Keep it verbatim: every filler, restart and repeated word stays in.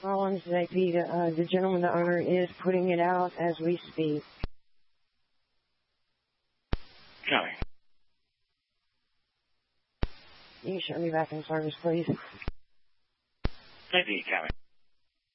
Collins, A P, uh, the gentleman, the owner, is putting it out as we speak. Copy. You can show me back in service, please. A P, copy.